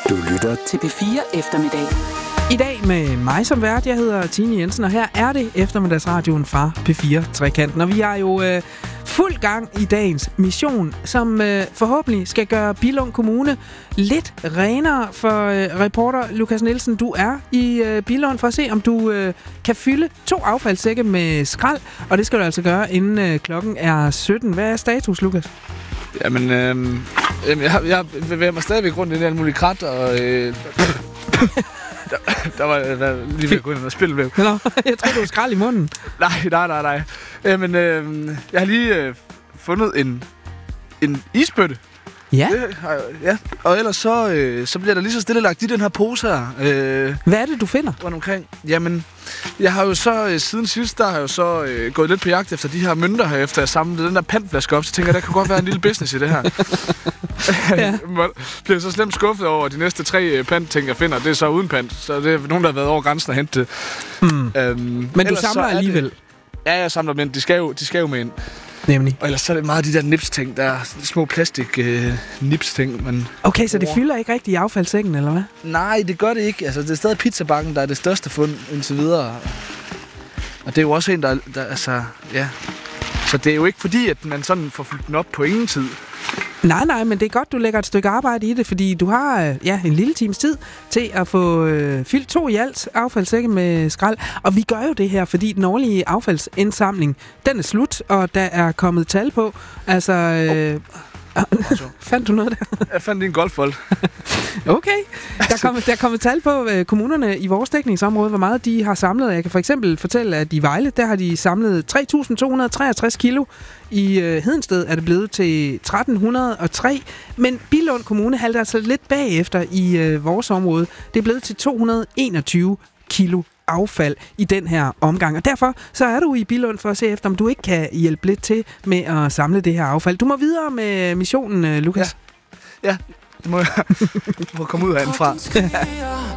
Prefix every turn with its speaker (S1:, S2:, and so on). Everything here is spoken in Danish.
S1: Du lytter til P4 Eftermiddag.
S2: I dag med mig som vært. Jeg hedder Tine Jensen, og her er det eftermiddagsradioen fra P4 Trekanten. Og vi er jo fuld gang i dagens mission, som forhåbentlig skal gøre Billund Kommune lidt renere. For reporter Lukas Nielsen, du er i Billund for at se, om du kan fylde 2 affaldssække med skrald. Og det skal du altså gøre, inden klokken er 17. Hvad er status, Lukas?
S3: Jamen, jeg bevæger mig stadigvæk rundt i det mulige krat, og der var lige ved at gå ind og spille med.
S2: Nå, jeg tror du er skrald i munden.
S3: Nej. Jamen, jeg har lige fundet en isbøtte.
S2: Ja.
S3: Ja, og ellers så bliver der lige så stille lagt i den her pose her.
S2: Hvad er det, du finder?
S3: Rundt omkring. Jamen, jeg har jo så siden sidst, der har jeg jo så gået lidt på jagt efter de her mønter her, efter jeg samlede den der pantflaske op, så tænker jeg, der kunne godt være en lille business i det her. Ja. Bliver så slemt skuffet over, at de næste 3 pant-ting, jeg finder, det er så uden pant. Så det er nogen, der har været over grænsen og hentet det.
S2: Men du samler alligevel?
S3: Ja, jeg samler, men de skal jo med ind.
S2: Nemlig.
S3: Og ellers så er det meget de der nips-ting, der er små plastik-nips-ting. Men
S2: okay, så det fylder ikke rigtig i affaldssækken, eller hvad?
S3: Nej, det gør det ikke. Altså, det er stadig pizzabakken, der er det største fund indtil videre. Og det er jo også en, der altså, ja. Så det er jo ikke fordi, at man sådan får fyldt den op på ingen tid.
S2: Nej, men det er godt, du lægger et stykke arbejde i det, fordi du har en lille times tid til at få fyldt 2 i alt affaldssække med skrald. Og vi gør jo det her, fordi den årlige affaldsindsamling, den er slut, og der er kommet tal på. Altså... Fandt du noget der?
S3: Jeg fandt en golfbold.
S2: Okay. Der er kommet tal på kommunerne i vores dækningsområde, hvor meget de har samlet. Jeg kan for eksempel fortælle, at i Vejle, der har de samlet 3.263 kilo. I Hedensted er det blevet til 1.303. Men Billund Kommune halter altså lidt bagefter i vores område. Det er blevet til 221 kilo affald i den her omgang. Og derfor så er du i Billund for at se efter, om du ikke kan hjælpe lidt til med at samle det her affald. Du må videre med missionen, Lukas.
S3: Ja, det må jeg. Du må komme ud herindefra.